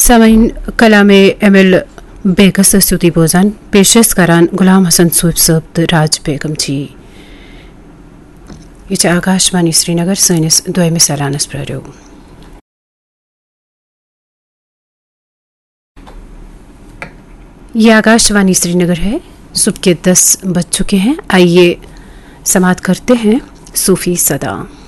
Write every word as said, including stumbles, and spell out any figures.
सामीन कलाम M L bags स्तुति बोजान पेशेस करान गुलाम हसन सूब सब्द राज बेगम जी ये आकाशवाणी श्रीनगर सैनिस द्वैमी सालानस प्रयो। ये आकाशवाणी श्रीनगर है। सुबह के दस बज चुके हैं। आइए समाप्त करते हैं सूफी सदा।